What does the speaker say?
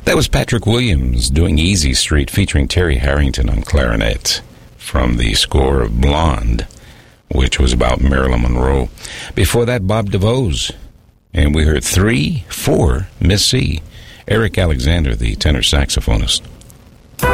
That was Patrick Williams doing Easy Street featuring Terry Harrington on clarinet from the score of Blonde, which was about Marilyn Monroe. Before that, Bob DeVos. And we heard 3-4, Miss C. Eric Alexander, the tenor saxophonist.